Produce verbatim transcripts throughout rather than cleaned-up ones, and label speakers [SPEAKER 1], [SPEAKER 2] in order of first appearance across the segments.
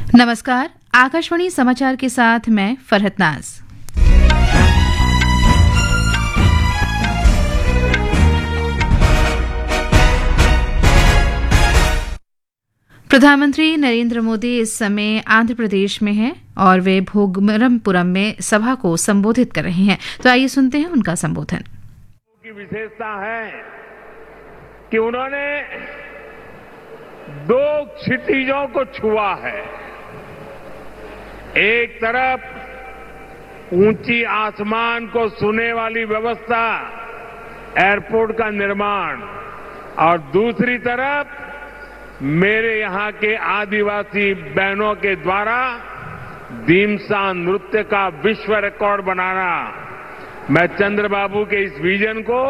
[SPEAKER 1] नमस्कार, आकाशवाणी समाचार के साथ मैं फरहत नाज। प्रधानमंत्री नरेंद्र मोदी इस समय आंध्र प्रदेश में हैं और वे भोगमरमपुरम में सभा को संबोधित कर रहे हैं। तो आइए सुनते हैं उनका संबोधन।
[SPEAKER 2] की विशेषता है कि उन्होंने दो क्षितिजों को छुआ है। एक तरफ ऊंची आसमान को छूने वाली व्यवस्था, एयरपोर्ट का निर्माण, और दूसरी तरफ मेरे यहां के आदिवासी बहनों के द्वारा दीमसा नृत्य का विश्व रिकॉर्ड बनाना। मैं चंद्रबाबू के इस विजन को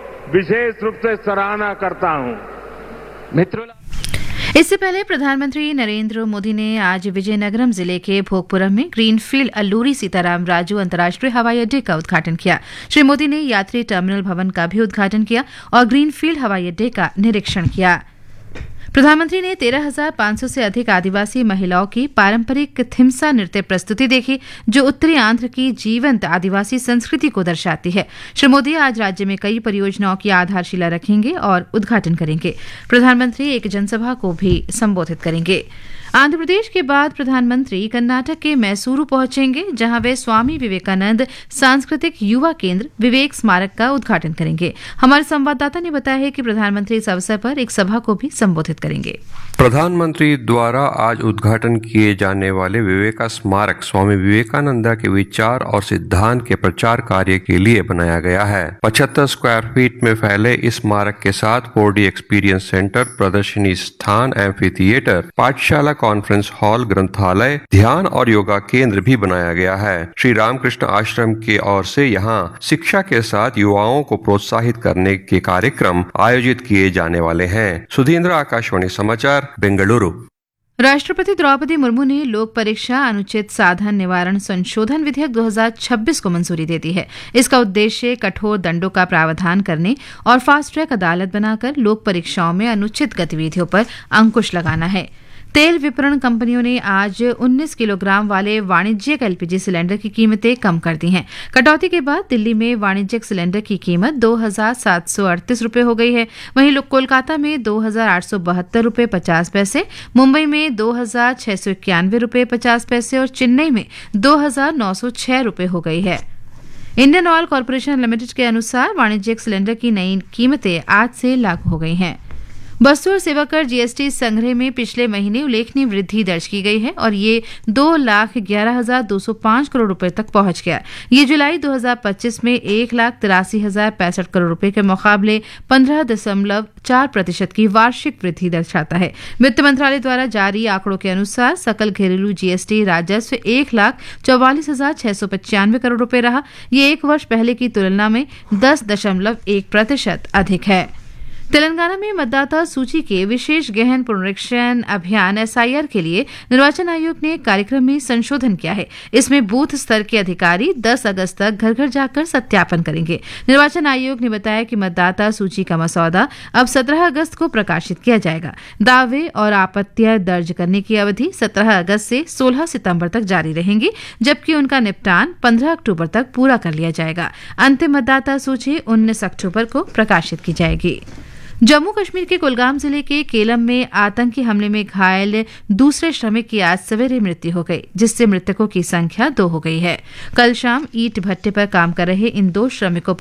[SPEAKER 2] विशेष रूप से सराहना करता हूं। मित्रों,
[SPEAKER 1] इससे पहले प्रधानमंत्री नरेंद्र मोदी ने आज विजयनगरम जिले के भोगपुरम में ग्रीनफील्ड अल्लूरी सीताराम राजू अंतर्राष्ट्रीय हवाई अड्डे का उद्घाटन किया। श्री मोदी ने यात्री टर्मिनल भवन का भी उद्घाटन किया और ग्रीनफील्ड हवाई अड्डे का निरीक्षण किया। प्रधानमंत्री ने तेरह हजार पांच सौ से अधिक आदिवासी महिलाओं की पारंपरिक थिमसा नृत्य प्रस्तुति देखी, जो उत्तरी आंध्र की जीवंत आदिवासी संस्कृति को दर्शाती है। श्री मोदी आज राज्य में कई परियोजनाओं की आधारशिला रखेंगे और उद्घाटन करेंगे। प्रधानमंत्री एक जनसभा को भी संबोधित करेंगे। आंध्र प्रदेश के बाद प्रधानमंत्री कर्नाटक के मैसूरू पहुंचेंगे, जहां वे स्वामी विवेकानंद सांस्कृतिक युवा केंद्र विवेक स्मारक का उद्घाटन करेंगे। हमारे संवाददाता ने बताया है कि प्रधानमंत्री इस अवसर पर एक सभा को भी संबोधित करेंगे।
[SPEAKER 3] प्रधानमंत्री द्वारा आज उद्घाटन किए जाने वाले विवेका स्मारक स्वामी विवेकानंद के विचार और सिद्धांत के प्रचार कार्य के लिए बनाया गया है। पचहत्तर स्क्वायर फीट में फैले इस स्मारक के साथ फोर डी एक्सपीरियंस सेंटर, प्रदर्शनी स्थान, एम्फी थिएटर, पाठशाला, कॉन्फ्रेंस हॉल, ग्रंथालय, ध्यान और योगा केंद्र भी बनाया गया है। श्री रामकृष्ण आश्रम की ओर से यहाँ शिक्षा के साथ युवाओं को प्रोत्साहित करने के कार्यक्रम आयोजित किए जाने वाले हैं। सुधींद्र, आकाशवाणी समाचार, बेंगलुरु।
[SPEAKER 1] राष्ट्रपति द्रौपदी मुर्मू ने लोक परीक्षा अनुचित साधन निवारण संशोधन विधेयक दो हज़ार छब्बीस को मंजूरी दे दी है। इसका उद्देश्य कठोर दंडों का प्रावधान करने और फास्ट ट्रैक अदालत बनाकर लोक परीक्षाओं में अनुचित गतिविधियों पर अंकुश लगाना है। तेल विपणन कंपनियों ने आज उन्नीस किलोग्राम वाले वाणिज्यिक एलपीजी सिलेंडर की कीमतें कम कर दी हैं। कटौती के बाद दिल्ली में वाणिज्यिक सिलेंडर की कीमत दो हजार सात सौ अड़तीस रूपये हो गई है। वहीं कोलकाता में दो हजार आठ सौ बहत्तर रूपये पचास पैसे, मुंबई में दो हजार छह सौ इक्यानवे रूपये पचास पैसे और चेन्नई में दो हजार नौ सौ छह रूपये हो गई है। इंडियन ऑयल कॉरपोरेशन लिमिटेड के अनुसार वाणिज्यिक सिलेंडर की नई कीमतें आज से लागू हो गई हैं। वस्तु और सेवा कर जीएसटी संग्रह में पिछले महीने उल्लेखनीय वृद्धि दर्ज की गई है और ये दो लाख ग्यारह हजार दो सौ पांच करोड़ रुपए तक पहुंच गया। ये जुलाई दो हजार पच्चीस में एक लाख तिरासी हजार पैंसठ करोड़ रुपए के मुकाबले पंद्रह दशमलव चार प्रतिशत की वार्षिक वृद्धि दर्शाता है। वित्त मंत्रालय द्वारा जारी आंकड़ों के अनुसार सकल घरेलू जीएसटी राजस्व एक लाख चौवालीस हजार छह सौ पचानवे करोड़ रुपए रहा। ये एक वर्ष पहले की तुलना में दस दशमलव एक प्रतिशत अधिक है। तेलंगाना में मतदाता सूची के विशेष गहन पुनरीक्षण अभियान एसआईआर के लिए निर्वाचन आयोग ने कार्यक्रम में संशोधन किया है। इसमें बूथ स्तर के अधिकारी दस अगस्त तक घर घर जाकर सत्यापन करेंगे। निर्वाचन आयोग ने बताया कि मतदाता सूची का मसौदा अब सत्रह अगस्त को प्रकाशित किया जाएगा। दावे और आपत्तियां दर्ज करने की अवधि सत्रह अगस्त से सोलह सितंबर तक जारी रहेंगी, जबकि उनका निपटान पंद्रह अक्टूबर तक पूरा कर लिया जाएगा। अंतिम मतदाता सूची उन्नीस अक्टूबर को प्रकाशित की जाएगी। जम्मू कश्मीर के कुलगाम जिले के केलम में आतंकी हमले में घायल दूसरे श्रमिक की आज सवेरे मृत्यु हो गई, जिससे मृतकों की संख्या दो हो गई है। कल शाम ईंट भट्टे पर काम कर रहे इन दो श्रमिकों